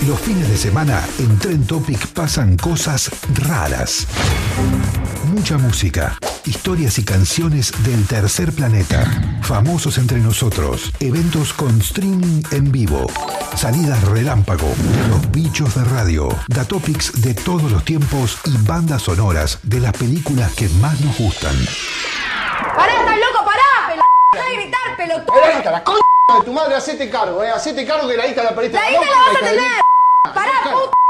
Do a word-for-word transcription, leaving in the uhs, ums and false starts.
Los fines de semana en Trend Topic pasan cosas raras. Mucha música, historias y canciones del tercer planeta, famosos entre nosotros, eventos con streaming en vivo, salidas relámpago, los bichos de radio, datopics de todos los tiempos y bandas sonoras de las películas que más nos gustan. ¡Pará, estás loco, pará! ¡Pel... ¡Deja de gritar, pelotudo! ¡Eh, la guita, la c*** de tu madre! ¡Hacete cargo, eh! ¡Hacete cargo que la guita la perdiste! ¡La guita la vas a tener! ¡Pará, puta!